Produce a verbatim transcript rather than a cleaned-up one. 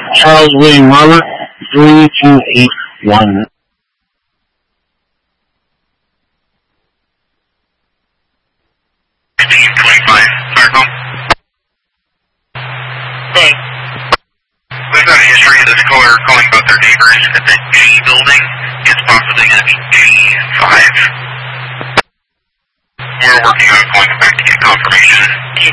Charles William Robert, three two eight one. fifteen twenty-five, Circle. Thanks. We've got a history of this caller calling about their neighbors at the G building. It's possibly going to be G five. We're working on calling them back.